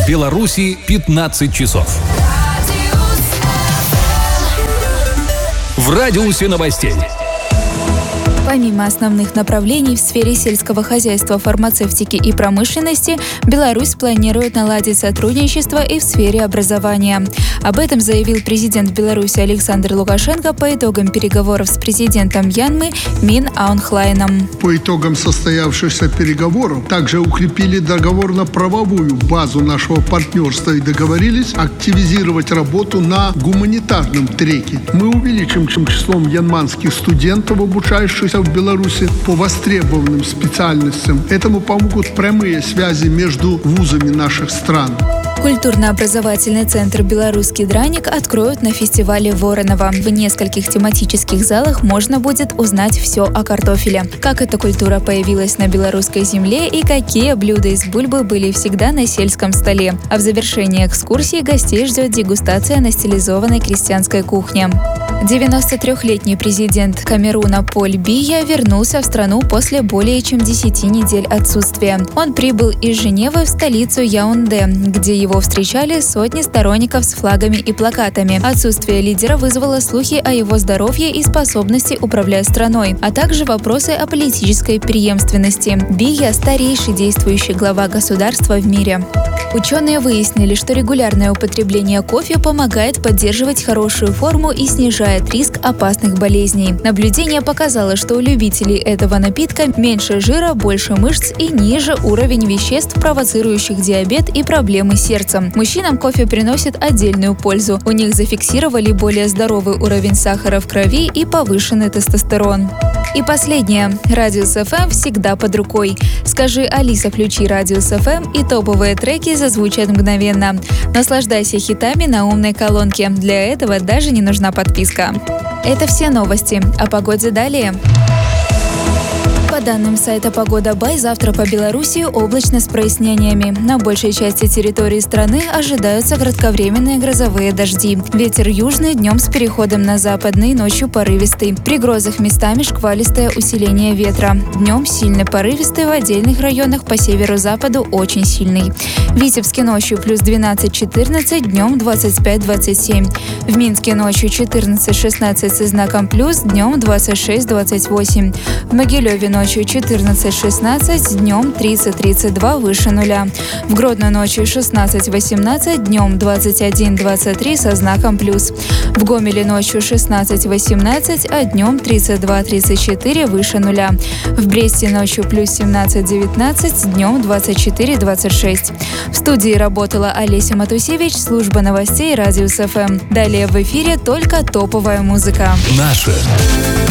Беларуси 15 часов. В радиусе новостей. Помимо основных направлений в сфере сельского хозяйства, фармацевтики и промышленности, Беларусь планирует наладить сотрудничество и в сфере образования. Об этом заявил президент Беларуси Александр Лукашенко по итогам переговоров с президентом Мьянмы Мин Аун Хлайном. По итогам состоявшихся переговоров также укрепили договорно-правовую базу нашего партнерства и договорились активизировать работу на гуманитарном треке. Мы увеличим число мьянманских студентов, обучающихся в Беларуси по востребованным специальностям. Этому помогут прямые связи между вузами наших стран. Культурно-образовательный центр «Белорусский драник» откроют на фестивале Воронова. В нескольких тематических залах можно будет узнать все о картофеле. Как эта культура появилась на белорусской земле и какие блюда из бульбы были всегда на сельском столе. А в завершении экскурсии гостей ждет дегустация на стилизованной крестьянской кухне. 93-летний президент Камеруна Поль Бия вернулся в страну после более чем 10 недель отсутствия. Он прибыл из Женевы в столицу Яунде, где его встречали сотни сторонников с флагами и плакатами. Отсутствие лидера вызвало слухи о его здоровье и способности управлять страной, а также вопросы о политической преемственности. Бия – старейший действующий глава государства в мире. Ученые выяснили, что регулярное употребление кофе помогает поддерживать хорошую форму и снижает риск опасных болезней. Наблюдение показало, что у любителей этого напитка меньше жира, больше мышц и ниже уровень веществ, провоцирующих диабет и проблемы с сердцем. Мужчинам кофе приносит отдельную пользу. У них зафиксировали более здоровый уровень сахара в крови и повышенный тестостерон. И последнее. Радиус ФМ всегда под рукой. Скажи: Алиса, включи Радиус ФМ, и топовые треки зазвучат мгновенно. Наслаждайся хитами на умной колонке. Для этого даже не нужна подписка. Это все новости. О погоде далее. По данным сайта «Погода Бай», завтра по Беларуси облачно с прояснениями. На большей части территории страны ожидаются кратковременные грозовые дожди. Ветер южный, днем с переходом на западный, ночью порывистый. При грозах местами шквалистое усиление ветра. Днем сильный порывистый, в отдельных районах по северо-западу очень сильный. В Витебске ночью плюс 12-14, днем 25-27. В Минске ночью 14-16 со знаком плюс, днем 26-28. В Могилеве ночью 14-16, днем 30-32 выше нуля. В Гродно ночью 16-18, днем 21-23 со знаком плюс. В Гомеле ночью 16-18, а днем 32-34 выше нуля. В Бресте ночью плюс 17-19, днем 24-26. В студии работала Олеся Матусевич, служба новостей Радиус ФМ. Далее в эфире только топовая музыка. Наша.